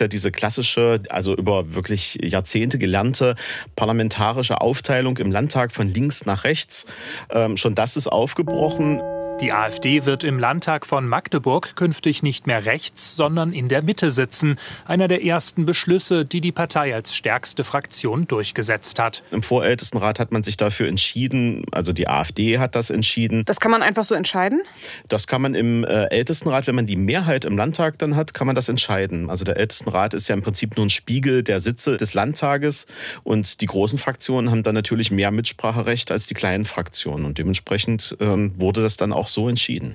ja diese klassische, also über wirklich Jahrzehnte gelernte parlamentarische Aufteilung im Landtag von links nach rechts. Schon das ist aufgebrochen. Die AfD wird im Landtag von Magdeburg künftig nicht mehr rechts, sondern in der Mitte sitzen. Einer der ersten Beschlüsse, die die Partei als stärkste Fraktion durchgesetzt hat. Im Vorältestenrat hat man sich dafür entschieden, also die AfD hat das entschieden. Das kann man einfach so entscheiden? Das kann man im Ältestenrat, wenn man die Mehrheit im Landtag dann hat, kann man das entscheiden. Also der Ältestenrat ist ja im Prinzip nur ein Spiegel der Sitze des Landtages und die großen Fraktionen haben dann natürlich mehr Mitspracherecht als die kleinen Fraktionen und dementsprechend wurde das dann auch so entschieden.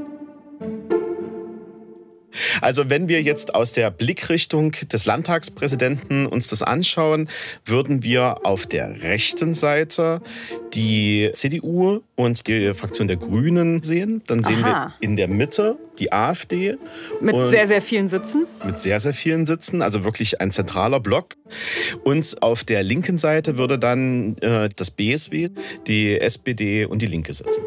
Also wenn wir jetzt aus der Blickrichtung des Landtagspräsidenten uns das anschauen, würden wir auf der rechten Seite die CDU und die Fraktion der Grünen sehen. Dann sehen wir in der Mitte die AfD. Mit sehr, sehr vielen Sitzen? Mit sehr, sehr vielen Sitzen, also wirklich ein zentraler Block. Und auf der linken Seite würde dann das BSW, die SPD und die Linke sitzen.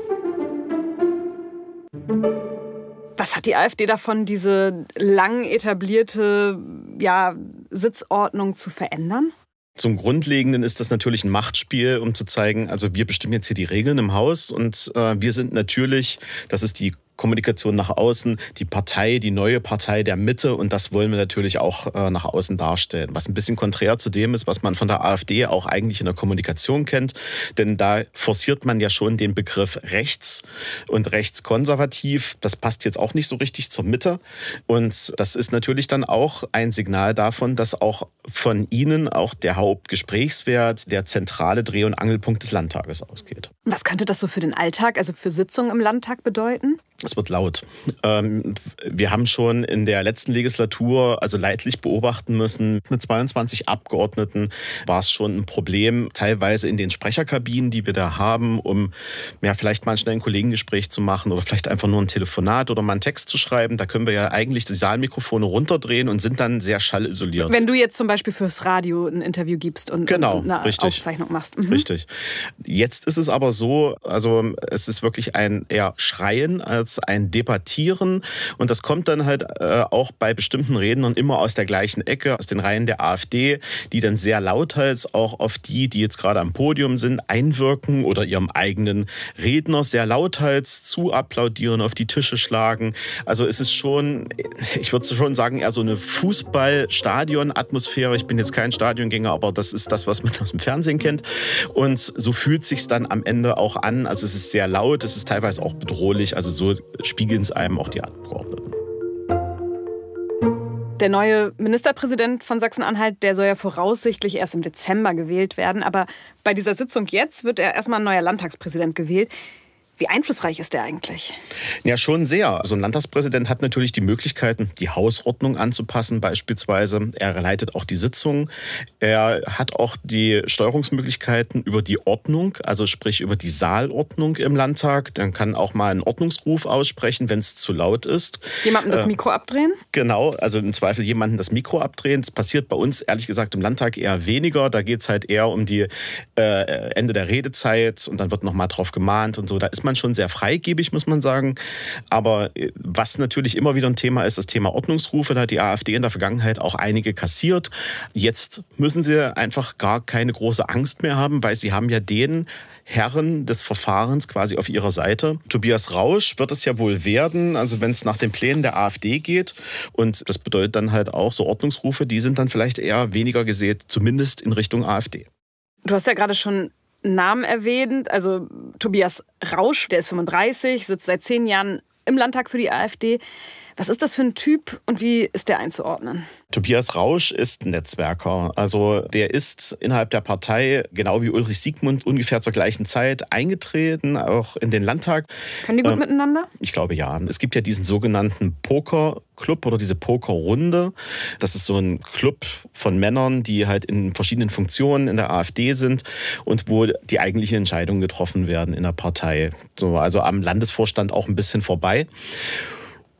Was hat die AfD davon, diese lang etablierte Sitzordnung zu verändern? Zum Grundlegenden ist das natürlich ein Machtspiel, um zu zeigen, also wir bestimmen jetzt hier die Regeln im Haus und wir sind natürlich, das ist die Kommunikation nach außen, die Partei, die neue Partei der Mitte und das wollen wir natürlich auch nach außen darstellen. Was ein bisschen konträr zu dem ist, was man von der AfD auch eigentlich in der Kommunikation kennt, denn da forciert man ja schon den Begriff rechts und rechtskonservativ. Das passt jetzt auch nicht so richtig zur Mitte und das ist natürlich dann auch ein Signal davon, dass auch von Ihnen auch der Hauptgesprächswert, der zentrale Dreh- und Angelpunkt des Landtages ausgeht. Was könnte das so für den Alltag, also für Sitzungen im Landtag bedeuten? Es wird laut. Wir haben schon in der letzten Legislatur also leidlich beobachten müssen, mit 22 Abgeordneten war es schon ein Problem, teilweise in den Sprecherkabinen, die wir da haben, um vielleicht mal schnell ein Kollegengespräch zu machen oder vielleicht einfach nur ein Telefonat oder mal einen Text zu schreiben. Da können wir ja eigentlich die Saalmikrofone runterdrehen und sind dann sehr schallisoliert. Wenn du jetzt zum Beispiel fürs Radio ein Interview gibst und eine Aufzeichnung machst. Mhm. Richtig. Jetzt ist es aber so, also es ist wirklich ein eher Schreien als ein Debattieren und das kommt dann halt auch bei bestimmten Rednern immer aus der gleichen Ecke, aus den Reihen der AfD, die dann sehr lauthals auch auf die jetzt gerade am Podium sind, einwirken oder ihrem eigenen Redner sehr lauthals zu applaudieren, auf die Tische schlagen. Also es ist schon, ich würde schon sagen, eher so eine Fußball-Stadion-Atmosphäre. Ich bin jetzt kein Stadiongänger, aber das ist das, was man aus dem Fernsehen kennt und so fühlt es sich dann am Ende auch an. Also es ist sehr laut, es ist teilweise auch bedrohlich, also so spiegeln es einem auch die Abgeordneten. Der neue Ministerpräsident von Sachsen-Anhalt, der soll ja voraussichtlich erst im Dezember gewählt werden. Aber bei dieser Sitzung jetzt wird erstmal ein neuer Landtagspräsident gewählt. Wie einflussreich ist der eigentlich? Ja, schon sehr. So ein Landtagspräsident hat natürlich die Möglichkeiten, die Hausordnung anzupassen beispielsweise. Er leitet auch die Sitzungen. Er hat auch die Steuerungsmöglichkeiten über die Ordnung, also sprich über die Saalordnung im Landtag. Dann kann auch mal einen Ordnungsruf aussprechen, wenn es zu laut ist. Jemandem das Mikro abdrehen? Genau, also im Zweifel jemandem das Mikro abdrehen. Das passiert bei uns ehrlich gesagt im Landtag eher weniger. Da geht es halt eher um die Ende der Redezeit und dann wird nochmal drauf gemahnt und so. Da ist man schon sehr freigebig, muss man sagen. Aber was natürlich immer wieder ein Thema ist, das Thema Ordnungsrufe. Da hat die AfD in der Vergangenheit auch einige kassiert. Jetzt müssen sie einfach gar keine große Angst mehr haben, weil sie haben ja den Herren des Verfahrens quasi auf ihrer Seite. Tobias Rausch wird es ja wohl werden, also wenn es nach den Plänen der AfD geht. Und das bedeutet dann halt auch so Ordnungsrufe, die sind dann vielleicht eher weniger gesät, zumindest in Richtung AfD. Du hast ja gerade schon Namen erwähnt, also Tobias Rausch, der ist 35, sitzt seit 10 Jahren im Landtag für die AfD. Was ist das für ein Typ und wie ist der einzuordnen? Tobias Rausch ist Netzwerker. Also der ist innerhalb der Partei, genau wie Ulrich Siegmund, ungefähr zur gleichen Zeit eingetreten, auch in den Landtag. Können die gut miteinander? Ich glaube ja. Es gibt ja diesen sogenannten Pokerclub oder diese Pokerrunde. Das ist so ein Club von Männern, die halt in verschiedenen Funktionen in der AfD sind und wo die eigentlichen Entscheidungen getroffen werden in der Partei. So, also am Landesvorstand auch ein bisschen vorbei.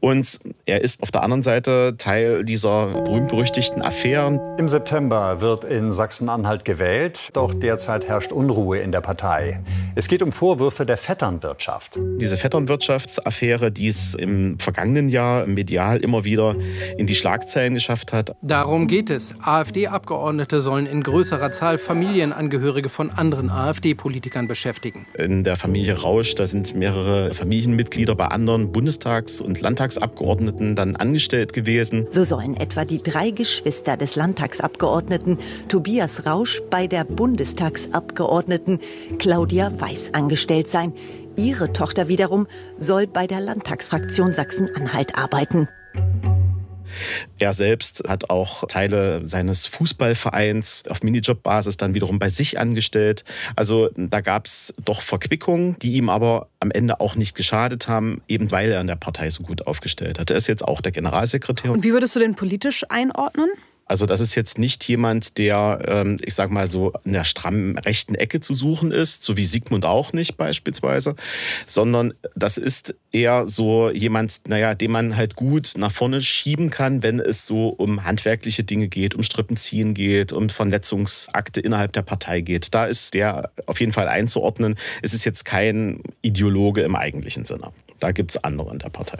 Und er ist auf der anderen Seite Teil dieser berühmt-berüchtigten Affären. Im September wird in Sachsen-Anhalt gewählt, doch derzeit herrscht Unruhe in der Partei. Es geht um Vorwürfe der Vetternwirtschaft. Diese Vetternwirtschaftsaffäre, die es im vergangenen Jahr medial immer wieder in die Schlagzeilen geschafft hat. Darum geht es. AfD-Abgeordnete sollen in größerer Zahl Familienangehörige von anderen AfD-Politikern beschäftigen. In der Familie Rausch, da sind mehrere Familienmitglieder bei anderen Bundestags- und Landtagsabgeordneten dann angestellt gewesen. So sollen etwa die 3 Geschwister des Landtagsabgeordneten Tobias Rausch bei der Bundestagsabgeordneten Claudia Weiß angestellt sein. Ihre Tochter wiederum soll bei der Landtagsfraktion Sachsen-Anhalt arbeiten. Er selbst hat auch Teile seines Fußballvereins auf Minijobbasis dann wiederum bei sich angestellt. Also da gab es doch Verquickungen, die ihm aber am Ende auch nicht geschadet haben, eben weil er in der Partei so gut aufgestellt hat. Er ist jetzt auch der Generalsekretär. Und wie würdest du den politisch einordnen? Also das ist jetzt nicht jemand, der, ich sag mal so, in der strammen rechten Ecke zu suchen ist, so wie Sigmund auch nicht beispielsweise, sondern das ist eher so jemand, den man halt gut nach vorne schieben kann, wenn es so um handwerkliche Dinge geht, um Strippenziehen geht, um Vernetzungsakte innerhalb der Partei geht. Da ist der auf jeden Fall einzuordnen. Es ist jetzt kein Ideologe im eigentlichen Sinne. Da gibt es andere in der Partei.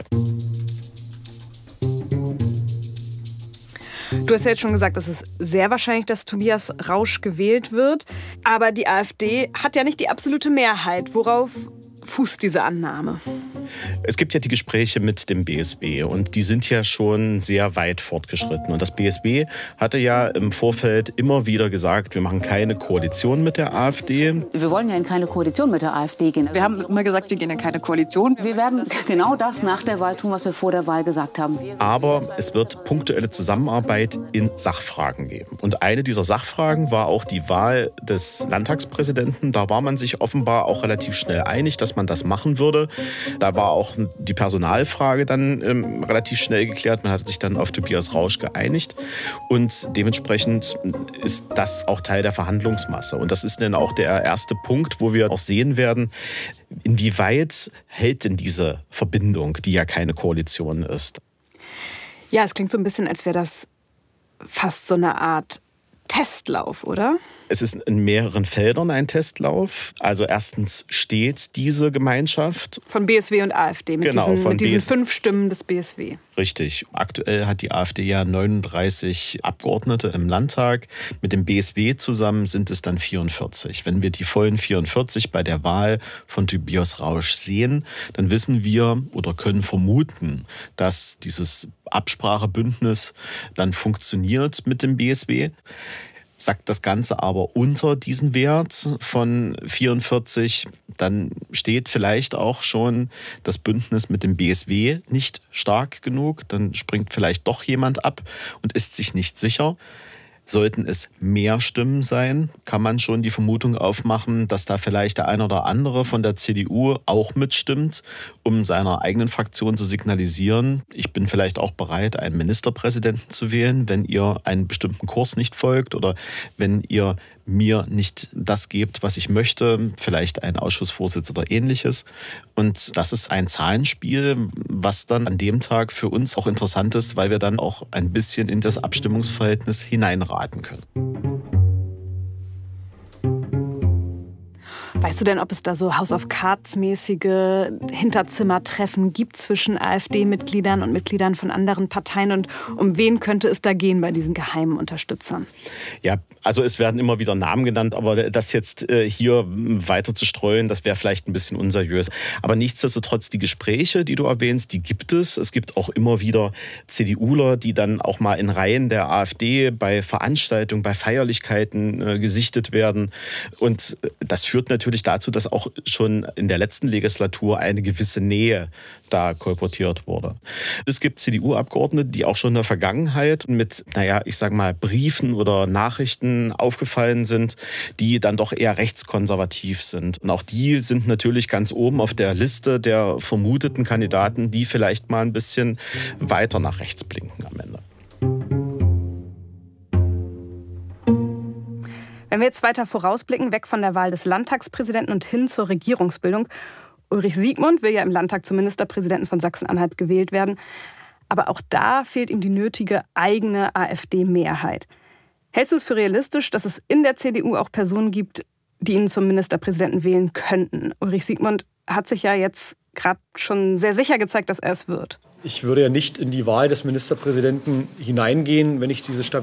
Du hast ja jetzt schon gesagt, es ist sehr wahrscheinlich, dass Tobias Rausch gewählt wird. Aber die AfD hat ja nicht die absolute Mehrheit. Worauf fußt diese Annahme? Es gibt ja die Gespräche mit dem BSB und die sind ja schon sehr weit fortgeschritten. Und das BSB hatte ja im Vorfeld immer wieder gesagt, wir machen keine Koalition mit der AfD. Wir wollen ja in keine Koalition mit der AfD gehen. Wir haben immer gesagt, wir gehen in keine Koalition. Wir werden genau das nach der Wahl tun, was wir vor der Wahl gesagt haben. Aber es wird punktuelle Zusammenarbeit in Sachfragen geben. Und eine dieser Sachfragen war auch die Wahl des Landtagspräsidenten. Da war man sich offenbar auch relativ schnell einig, dass man das machen würde. Da war auch die Personalfrage dann relativ schnell geklärt. Man hat sich dann auf Tobias Rausch geeinigt. Und dementsprechend ist das auch Teil der Verhandlungsmasse. Und das ist dann auch der erste Punkt, wo wir auch sehen werden, inwieweit hält denn diese Verbindung, die ja keine Koalition ist. Ja, es klingt so ein bisschen, als wäre das fast so eine Art Testlauf, oder? Es ist in mehreren Feldern ein Testlauf. Also erstens steht diese Gemeinschaft. Von BSW und AfD, mit diesen 5 Stimmen des BSW. Richtig. Aktuell hat die AfD ja 39 Abgeordnete im Landtag. Mit dem BSW zusammen sind es dann 44. Wenn wir die vollen 44 bei der Wahl von Tobias Rausch sehen, dann wissen wir oder können vermuten, dass dieses Absprachebündnis dann funktioniert mit dem BSW. Sagt das Ganze aber unter diesen Wert von 44, dann steht vielleicht auch schon das Bündnis mit dem BSW nicht stark genug. Dann springt vielleicht doch jemand ab und ist sich nicht sicher. Sollten es mehr Stimmen sein, kann man schon die Vermutung aufmachen, dass da vielleicht der ein oder andere von der CDU auch mitstimmt, um seiner eigenen Fraktion zu signalisieren, ich bin vielleicht auch bereit, einen Ministerpräsidenten zu wählen, wenn ihr einen bestimmten Kurs nicht folgt oder wenn ihr mir nicht das gebt, was ich möchte, vielleicht einen Ausschussvorsitz oder ähnliches. Und das ist ein Zahlenspiel, was dann an dem Tag für uns auch interessant ist, weil wir dann auch ein bisschen in das Abstimmungsverhältnis hineinraten können. Weißt du denn, ob es da so House of Cards-mäßige Hinterzimmertreffen gibt zwischen AfD-Mitgliedern und Mitgliedern von anderen Parteien? Und um wen könnte es da gehen bei diesen geheimen Unterstützern? Ja, also es werden immer wieder Namen genannt, aber das jetzt hier weiter zu streuen, das wäre vielleicht ein bisschen unseriös. Aber nichtsdestotrotz, die Gespräche, die du erwähnst, die gibt es. Es gibt auch immer wieder CDUler, die dann auch mal in Reihen der AfD bei Veranstaltungen, bei Feierlichkeiten gesichtet werden. Und das führt natürlich dazu, dass auch schon in der letzten Legislatur eine gewisse Nähe da kolportiert wurde. Es gibt CDU-Abgeordnete, die auch schon in der Vergangenheit mit, ich sage mal, Briefen oder Nachrichten aufgefallen sind, die dann doch eher rechtskonservativ sind. Und auch die sind natürlich ganz oben auf der Liste der vermuteten Kandidaten, die vielleicht mal ein bisschen weiter nach rechts blinken am Ende. Wenn wir jetzt weiter vorausblicken, weg von der Wahl des Landtagspräsidenten und hin zur Regierungsbildung, Ulrich Siegmund will ja im Landtag zum Ministerpräsidenten von Sachsen-Anhalt gewählt werden. Aber auch da fehlt ihm die nötige eigene AfD-Mehrheit. Hältst du es für realistisch, dass es in der CDU auch Personen gibt, die ihn zum Ministerpräsidenten wählen könnten? Ulrich Siegmund hat sich ja jetzt gerade schon sehr sicher gezeigt, dass er es wird. Ich würde ja nicht in die Wahl des Ministerpräsidenten hineingehen, wenn ich diese